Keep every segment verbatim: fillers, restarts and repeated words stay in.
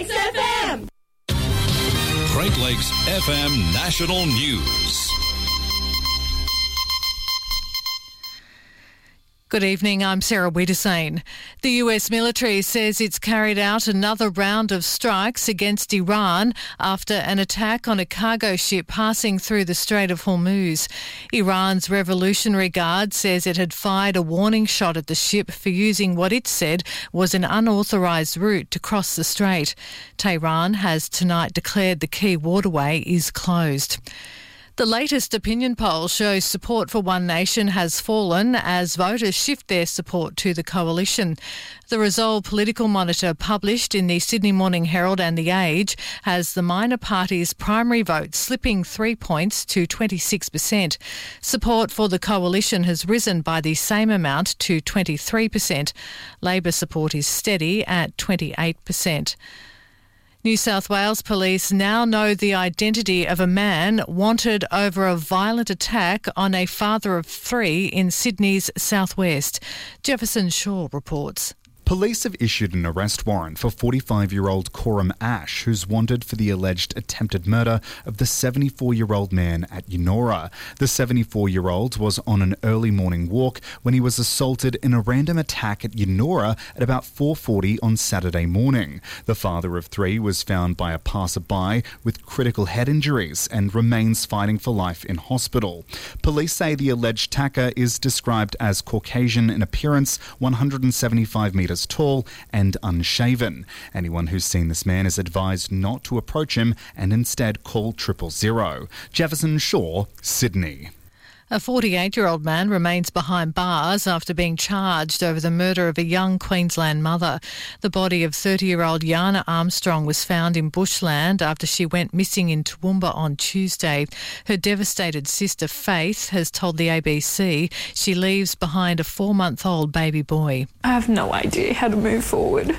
Lakes F M. Great Lakes F M National News. Good evening, I'm Sarah Wiedersane. The U S military says it's carried out another round of strikes against Iran after an attack on a cargo ship passing through the Strait of Hormuz. Iran's Revolutionary Guard says it had fired a warning shot at the ship for using what it said was an unauthorised route to cross the strait. Tehran has tonight declared the key waterway is closed. The latest opinion poll shows support for One Nation has fallen as voters shift their support to the coalition. The Resolve Political Monitor, published in the Sydney Morning Herald and The Age, has the minor party's primary vote slipping three points to twenty-six percent. Support for the coalition has risen by the same amount to twenty-three percent. Labor support is steady at twenty-eight percent. New South Wales police now know the identity of a man wanted over a violent attack on a father of three in Sydney's southwest. Jefferson Shaw reports. Police have issued an arrest warrant for forty-five-year-old Coram Ash, who's wanted for the alleged attempted murder of the seventy-four-year-old man at Eunora. The seventy-four-year-old was on an early morning walk when he was assaulted in a random attack at Eunora at about four forty on Saturday morning. The father of three was found by a passerby with critical head injuries and remains fighting for life in hospital. Police say the alleged attacker is described as Caucasian in appearance, one hundred seventy-five metres tall and unshaven. Anyone who's seen this man is advised not to approach him and instead call triple zero. Jefferson Shaw, Sydney. A forty-eight-year-old man remains behind bars after being charged over the murder of a young Queensland mother. The body of thirty-year-old Yana Armstrong was found in bushland after she went missing in Toowoomba on Tuesday. Her devastated sister Faith has told the A B C she leaves behind a four-month-old baby boy. I have no idea how to move forward.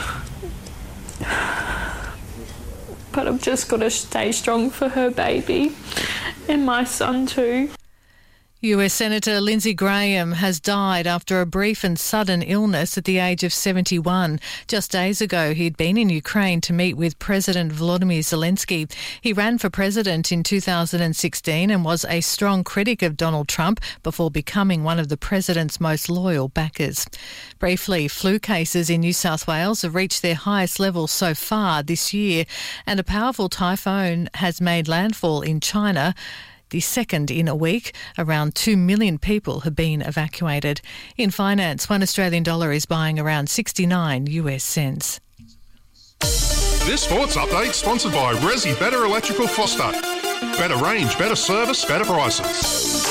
But I've just got to stay strong for her baby and my son too. U S Senator Lindsey Graham has died after a brief and sudden illness at the age of seventy-one. Just days ago, he'd been in Ukraine to meet with President Volodymyr Zelensky. He ran for president in two thousand sixteen and was a strong critic of Donald Trump before becoming one of the president's most loyal backers. Briefly, flu cases in New South Wales have reached their highest level so far this year, and a powerful typhoon has made landfall in China. The second in a week. Around two million people have been evacuated. In finance, one Australian dollar is buying around sixty-nine U S cents. This sports update sponsored by Resi Better Electrical Foster. Better range, better service, better prices.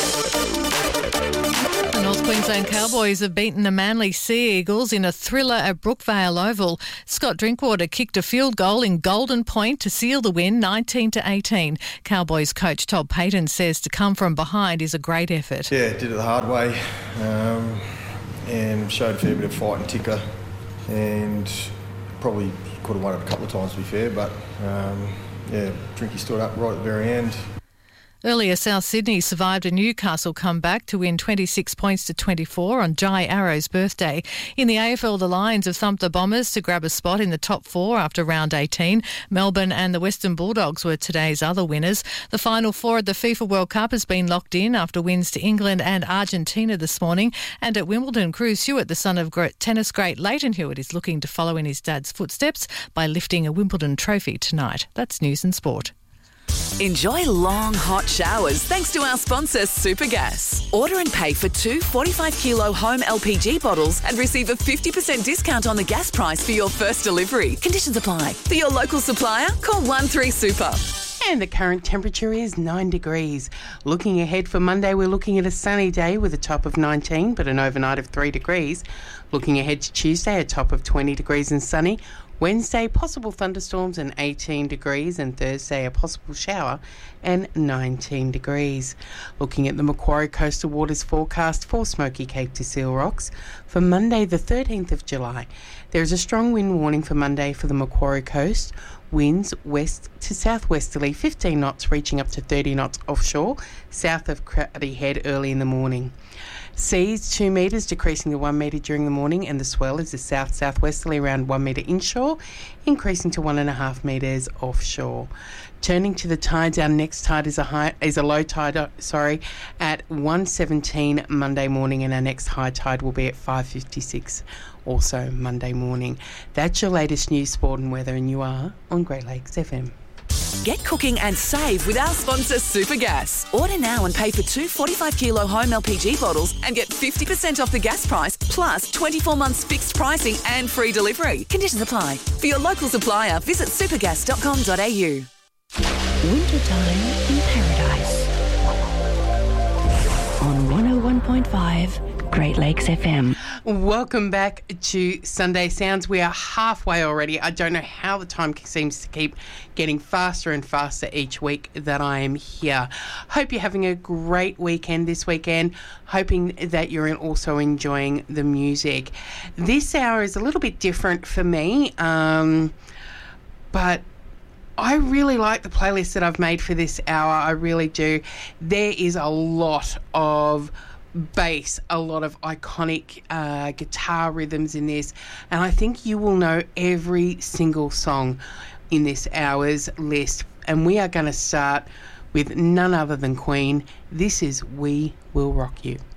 The North Queensland Cowboys have beaten the Manly Sea Eagles in a thriller at Brookvale Oval. Scott Drinkwater kicked a field goal in Golden Point to seal the win, nineteen to eighteen. Cowboys coach Todd Payton says to come from behind is a great effort. Yeah, did it the hard way um, and showed a fair bit of fight and ticker, and probably could have won it a couple of times to be fair, but um, yeah, Drinky stood up right at the very end. Earlier, South Sydney survived a Newcastle comeback to win twenty-six points to twenty-four on Jai Arrow's birthday. In the A F L, the Lions have thumped the Bombers to grab a spot in the top four after round eighteen. Melbourne and the Western Bulldogs were today's other winners. The final four at the FIFA World Cup has been locked in after wins to England and Argentina this morning. And at Wimbledon, Cruz Hewitt, the son of tennis great Leighton Hewitt, is looking to follow in his dad's footsteps by lifting a Wimbledon trophy tonight. That's News and Sport. Enjoy long, hot showers thanks to our sponsor, Supergas. Order and pay for two forty-five kilo home L P G bottles and receive a fifty percent discount on the gas price for your first delivery. Conditions apply. For your local supplier, call one three super. And the current temperature is nine degrees. Looking ahead for Monday, we're looking at a sunny day with a top of nineteen, but an overnight of three degrees. Looking ahead to Tuesday, a top of twenty degrees and sunny. Wednesday, possible thunderstorms and eighteen degrees, and Thursday, a possible shower and nineteen degrees. Looking at the Macquarie Coastal Waters forecast for Smoky Cape to Seal Rocks for Monday, the thirteenth of July. There is a strong wind warning for Monday for the Macquarie Coast. Winds west to southwesterly, fifteen knots reaching up to thirty knots offshore, south of Crowdy Head early in the morning. Seas two metres, decreasing to one metre during the morning, and the swell is a south-southwesterly around one metre inshore, increasing to one and a half metres offshore. Turning to the tides, our next tide is a high is a low tide, uh, sorry, at one seventeen Monday morning, and our next high tide will be at five fifty-six, also Monday morning. That's your latest news, sport and weather, and you are on Great Lakes F M. Get cooking and save with our sponsor Supergas. Order now and pay for two forty-five kilo home L P G bottles and get fifty percent off the gas price, plus twenty-four months fixed pricing and free delivery. Conditions apply. For your local supplier, visit supergas dot com dot a u. Wintertime in Paradise on one oh one point five Great Lakes F M. Welcome back to Sunday Sounds. We are halfway already. I don't know how the time seems to keep getting faster and faster each week that I am here. Hope you're having a great weekend this weekend. Hoping that you're also enjoying the music. This hour is a little bit different for me, um, but I really like the playlist that I've made for this hour. I really do. There is a lot of bass, a lot of iconic uh, guitar rhythms in this, and I think you will know every single song in this hour's list. And we are going to start with none other than Queen. This is We Will Rock You.